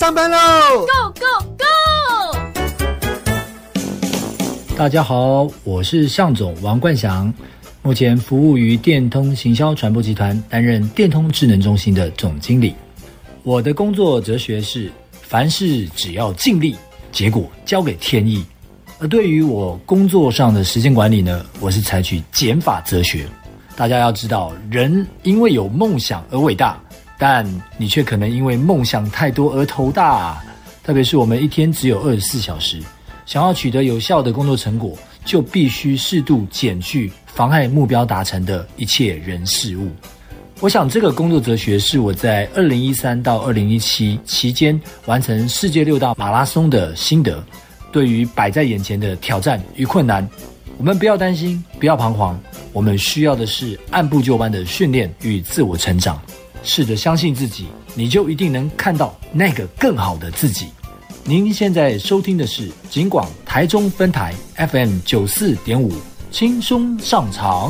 上班喽 ！Go Go Go！ 大家好，我是向总王冠祥，目前服务于电通行销传播集团，担任电通智能中心的总经理。我的工作哲学是，凡事只要尽力，结果交给天意。而对于我工作上的时间管理呢，我是采取减法哲学。大家要知道，人因为有梦想而伟大，但你却可能因为梦想太多而头大。特别是我们一天只有24小时，想要取得有效的工作成果，就必须适度减去妨害目标达成的一切人事物。我想这个工作哲学是我在2013到2017期间完成世界6大马拉松的心得。对于摆在眼前的挑战与困难，我们不要担心，不要彷徨，我们需要的是按部就班的训练与自我成长。试着相信自己，你就一定能看到那个更好的自己。您现在收听的是警广台中分台 FM 94.5，轻松上场。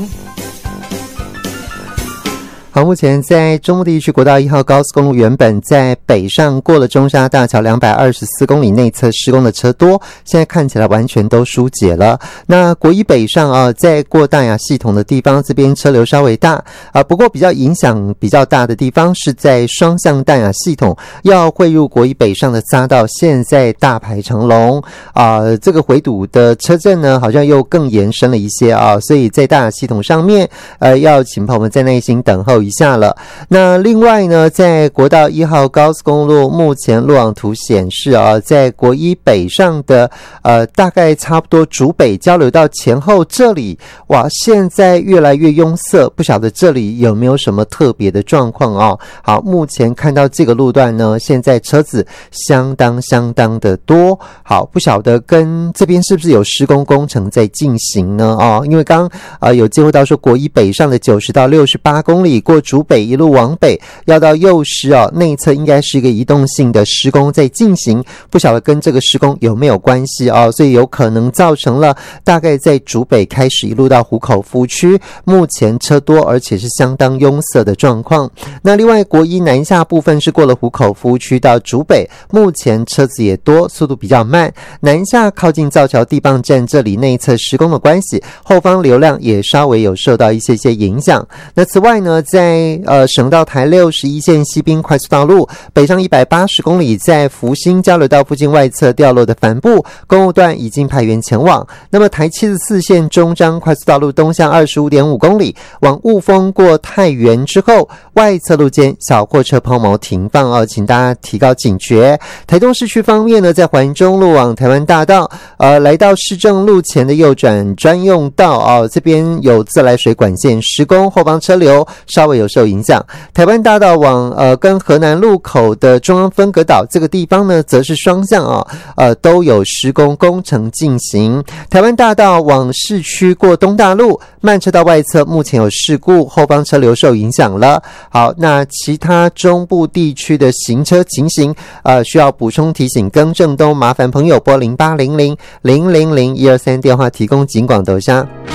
好，目前在中部地区国道1号高速公路原本在北上过了中沙大桥224公里内侧施工的车多，现在看起来完全都疏解了。那国一北上在过大雅系统的地方，这边车流稍微大不过比较影响比较大的地方是在双向大雅系统要汇入国一北上的匝道，现在大排长龙这个回堵的车阵呢好像又更延伸了一些所以在大雅系统上面要请朋友们在耐心等候一下了。那另外呢，在国道1号高速公路目前路网图显示在国一北上的大概差不多竹北交流道前后这里，哇，现在越来越拥塞，不晓得这里有没有什么特别的状况好，目前看到这个路段呢，现在车子相当的多。好，不晓得跟这边是不是有施工工程在进行呢因为刚有接获到说国一北上的90到68公里过竹北一路往北要到右师内侧应该是一个移动性的施工在进行，不晓得跟这个施工有没有关系所以有可能造成了大概在竹北开始一路到湖口夫区目前车多而且是相当拥塞的状况。那另外国一南下部分是过了湖口夫区到竹北，目前车子也多，速度比较慢，南下靠近造桥地磅站这里内侧施工的关系，后方流量也稍微有受到一些影响。那此外呢，在省道台61线西滨快速道路北上180公里，在福兴交流道附近外侧掉落的帆布公务段已经排员前往。那么台74线中彰快速道路东向25.5公里，往雾峰过太原之后，外侧路间小货车抛锚停放请大家提高警觉。台东市区方面呢，在环中路往台湾大道来到市政路前的右转专用道这边有自来水管线施工，后方车流稍微有受影响。台湾大道往跟河南路口的中央分隔岛这个地方呢，则是双向都有施工工程进行。台湾大道往市区过东大路慢车道外侧目前有事故，后方车流受影响了。好，那其他中部地区的行车情形需要补充提醒更正都麻烦朋友拨0800-000-123电话提供警广斗虾。